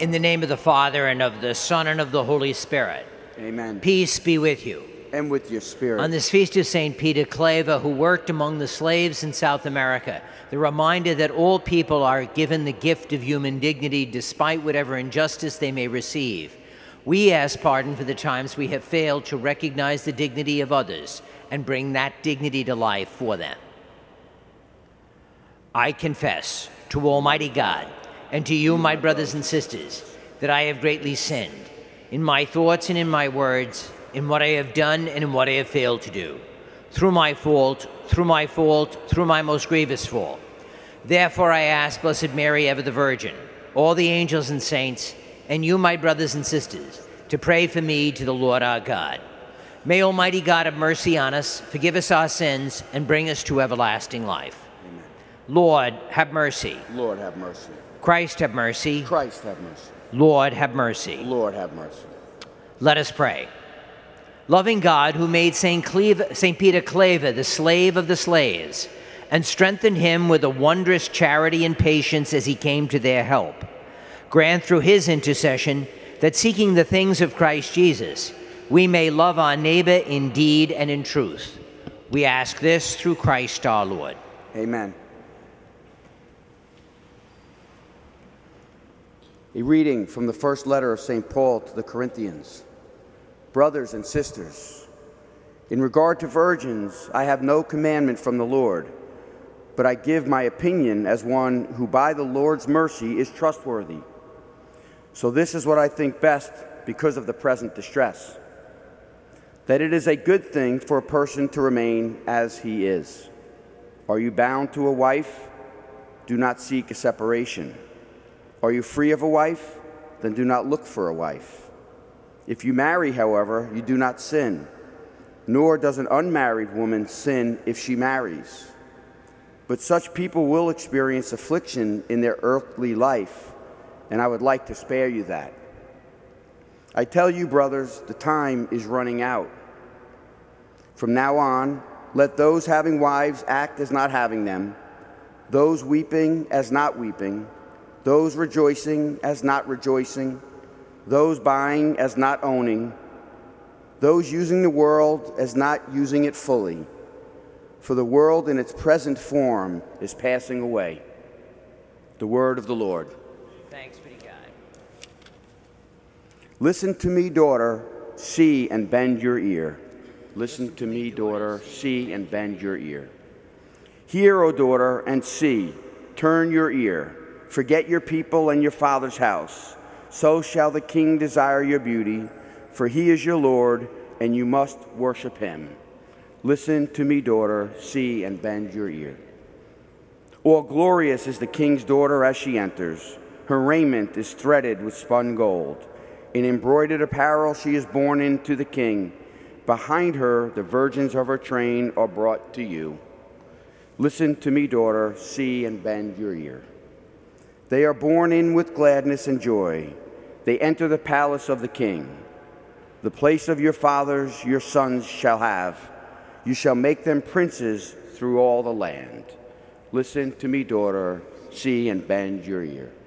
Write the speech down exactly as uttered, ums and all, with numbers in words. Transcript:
In the name of the Father, and of the Son, and of the Holy Spirit. Amen. Peace be with you. And with your spirit. On this feast of Saint Peter Claver, who worked among the slaves in South America, the reminder that all people are given the gift of human dignity despite whatever injustice they may receive. We ask pardon for the times we have failed to recognize the dignity of others and bring that dignity to life for them. I confess to Almighty God and to you, my brothers and sisters, that I have greatly sinned in my thoughts and in my words, in what I have done and in what I have failed to do, through my fault, through my fault, through my most grievous fault. Therefore I ask Blessed Mary, ever the Virgin, all the angels and saints, and you, my brothers and sisters, to pray for me to the Lord our God. May Almighty God have mercy on us, forgive us our sins, and bring us to everlasting life. Amen. Lord, have mercy. Lord, have mercy. Christ, have mercy. Christ, have mercy. Lord, have mercy. Lord, have mercy. Let us pray. Loving God, who made Saint Cleve, Saint Peter Claver the slave of the slaves, and strengthened him with a wondrous charity and patience as he came to their help, grant through his intercession that, seeking the things of Christ Jesus, we may love our neighbor in deed and in truth. We ask this through Christ our Lord. Amen. A reading from the first letter of Saint Paul to the Corinthians. Brothers and sisters, in regard to virgins, I have no commandment from the Lord, but I give my opinion as one who by the Lord's mercy is trustworthy. So this is what I think best because of the present distress, that it is a good thing for a person to remain as he is. Are you bound to a wife? Do not seek a separation. Are you free of a wife? Then do not look for a wife. If you marry, however, you do not sin, nor does an unmarried woman sin if she marries. But such people will experience affliction in their earthly life, and I would like to spare you that. I tell you, brothers, the time is running out. From now on, let those having wives act as not having them, those weeping as not weeping, those rejoicing as not rejoicing, those buying as not owning, those using the world as not using it fully. For the world in its present form is passing away. The word of the Lord. Thanks be to God. Listen to me, daughter, see and bend your ear. Listen to me, daughter, see and bend your ear. Hear, O daughter, and see, turn your ear. Forget your people and your father's house. So shall the king desire your beauty, for he is your Lord, and you must worship him. Listen to me, daughter, see and bend your ear. All glorious is the king's daughter as she enters. Her raiment is threaded with spun gold. In embroidered apparel she is borne into the king. Behind her the virgins of her train are brought to you. Listen to me, daughter, see and bend your ear. They are borne in with gladness and joy. They enter the palace of the king. The place of your fathers your sons shall have. You shall make them princes through all the land. Listen to me, daughter, see and bend your ear.